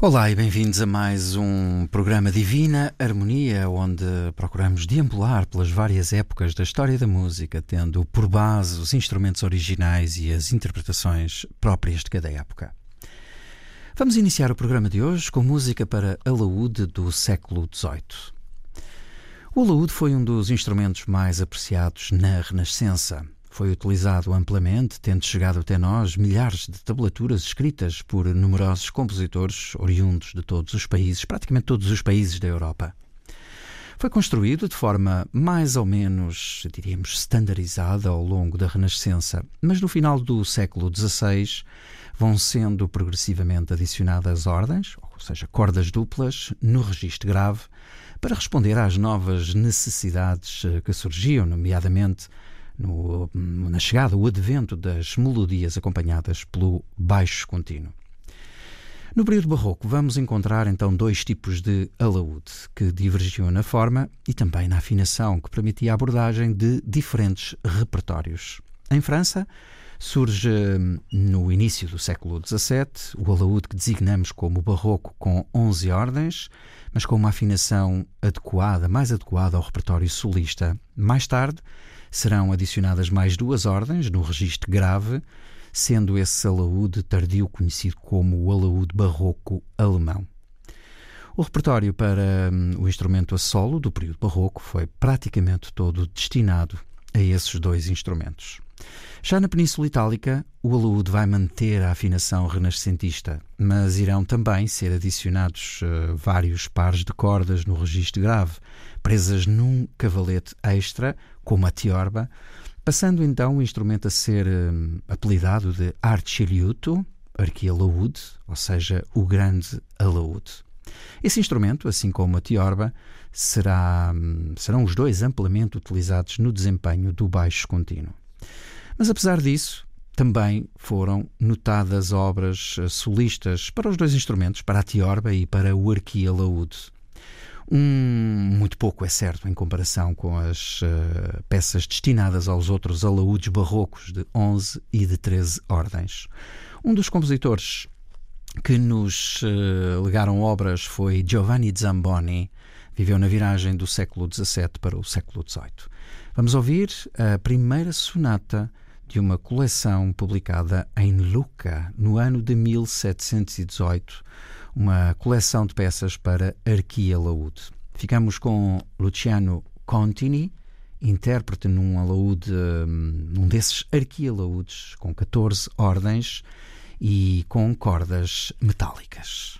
Olá e bem-vindos a mais um programa Divina Harmonia, onde procuramos deambular pelas várias épocas da história da música, tendo por base os instrumentos originais e as interpretações próprias de cada época. Vamos iniciar o programa de hoje com música para alaúde do século XVIII. O alaúde foi um dos instrumentos mais apreciados na Renascença. Foi utilizado amplamente, tendo chegado até nós milhares de tabulaturas escritas por numerosos compositores oriundos de todos os países, praticamente todos os países da Europa. Foi construído de forma mais ou menos, diríamos, standardizada ao longo da Renascença, mas no final do século XVI vão sendo progressivamente adicionadas ordens, ou seja, cordas duplas, no registro grave, para responder às novas necessidades que surgiam, nomeadamente na chegada, o advento das melodias acompanhadas pelo baixo contínuo. No período barroco vamos encontrar então dois tipos de alaúde, que divergiam na forma e também na afinação, que permitia a abordagem de diferentes repertórios. Em França surge no início do século XVII o alaúde que designamos como barroco, com 11 ordens, mas com uma afinação adequada, mais adequada ao repertório solista. Mais tarde serão adicionadas mais duas ordens no registro grave, sendo esse alaúde tardio conhecido como o alaúde barroco alemão. O repertório para o instrumento a solo do período barroco foi praticamente todo destinado a esses dois instrumentos. Já na Península Itálica, o alaúde vai manter a afinação renascentista, mas irão também ser adicionados vários pares de cordas no registro grave, presas num cavalete extra, como a tiorba, passando então o instrumento a ser apelidado de archialiuto, arquialaúde, ou seja, o grande alaúde. Esse instrumento, assim como a tiorba, serão os dois amplamente utilizados no desempenho do baixo contínuo. Mas apesar disso, também foram notadas obras solistas para os dois instrumentos, para a tiorba e para o arquialaúde. Muito pouco é certo em comparação com as peças destinadas aos outros alaúdes barrocos de 11 e de 13 ordens. Um dos compositores que nos legaram obras foi Giovanni Zamboni, viveu na viragem do século XVII para o século XVIII. Vamos ouvir a primeira sonata de uma coleção publicada em Lucca, no ano de 1718, uma coleção de peças para arquialaúde. Ficamos com Luciano Contini, intérprete num alaúde, num desses arquialaúdes, com 14 ordens e com cordas metálicas.